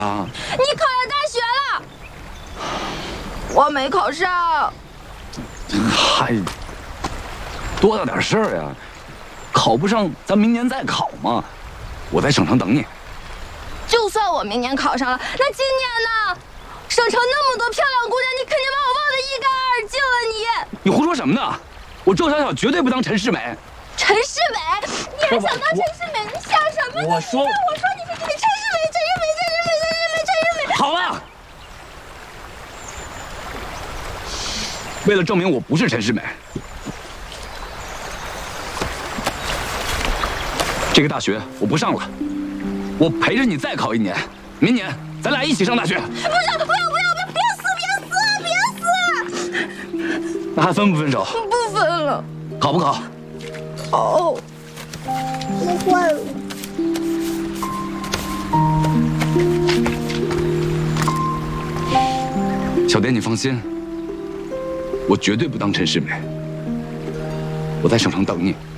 啊！ 你考上大学了，我没考上。 嗨，多大点事儿呀？考不上，咱明年再考嘛。我在省城等你。 就算我明年考上了，那今年呢？省城那么多漂亮姑娘，你肯定把我忘得一干二净了。 你胡说什么呢？我周小小绝对不当陈世美。 陈世美，你还想当陈世美？你想什么？ 我说你是陈世美，陈世美，陈世美，陈世美，陈世美。 好了，为了证明我不是陈世美，这个大学我不上了，我陪着你再考1年，明年咱俩一起上大学。 不是，不要，别死！ 那还分不分手？ 不分了。 考不考？ 好。我坏了。 小蝶，你放心，我绝对不当陈世美，我在省城等你。